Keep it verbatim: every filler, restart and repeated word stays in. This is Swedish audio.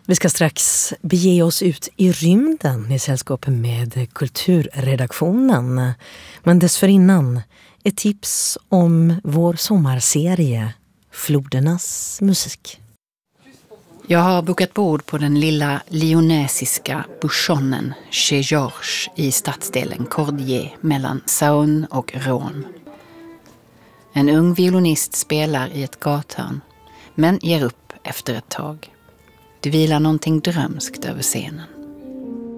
Vi ska strax bege oss ut i rymden i sällskap med kulturredaktionen. Men dessförinnan ett tips om vår sommarserie Flodernas musik. Jag har bokat bord på den lilla lyonesiska bouchonen Chez Georges i stadsdelen Cordier mellan Saône och Rhône. En ung violinist spelar i ett gathörn, men ger upp efter ett tag. Det vilar någonting drömskt över scenen.